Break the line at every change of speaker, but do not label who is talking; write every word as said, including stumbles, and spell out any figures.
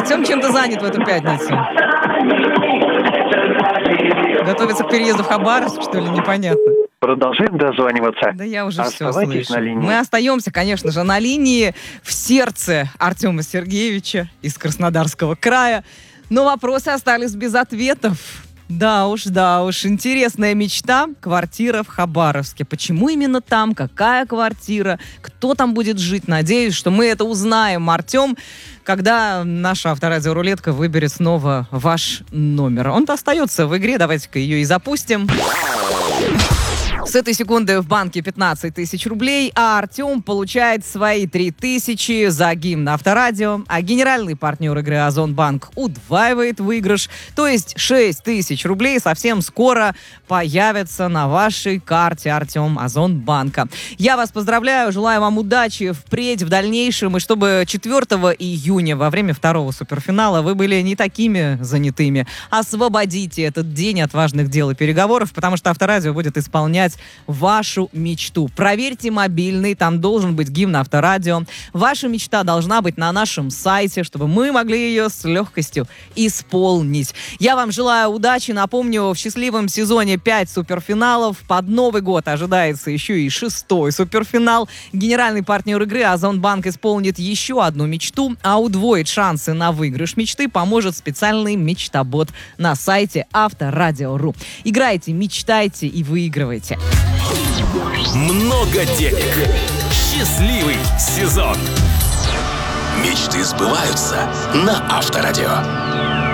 Артем чем-то занят в эту пятницу. Готовится к переезду в Хабаровск, что ли, непонятно.
Продолжаем дозваниваться.
Да я уже все
Оставайтесь
слышу.
на линии.
Мы остаемся, конечно же, на линии в сердце Артема Сергеевича из Краснодарского края. Но вопросы остались без ответов. Да уж, да уж, интересная мечта – квартира в Хабаровске. Почему именно там? Какая квартира? Кто там будет жить? Надеюсь, что мы это узнаем, Артем, когда наша авторадиорулетка выберет снова ваш номер. Он-то остается в игре, давайте-ка ее и запустим. С этой секунды в банке пятнадцать тысяч рублей, а Артем получает свои три тысячи за гимн Авторадио, а генеральный партнер игры Озонбанк удваивает выигрыш, то есть шесть тысяч рублей совсем скоро появятся на вашей карте, Артем, Озонбанка. Я вас поздравляю, желаю вам удачи впредь, в дальнейшем, и чтобы четвёртого июня во время второго суперфинала вы были не такими занятыми. Освободите этот день от важных дел и переговоров, потому что Авторадио будет исполнять вашу мечту. Проверьте мобильный, там должен быть гимн Авторадио. Ваша мечта должна быть на нашем сайте, чтобы мы могли ее с легкостью исполнить. Я вам желаю удачи. Напомню, в счастливом сезоне пять суперфиналов. Под Новый год ожидается еще и шестой суперфинал. Генеральный партнер игры Озонбанк исполнит еще одну мечту, а удвоить шансы на выигрыш мечты поможет специальный мечтобот на сайте авторадио точка ру. Играйте, мечтайте и выигрывайте.
Много денег. Счастливый сезон.
Мечты сбываются на Авторадио.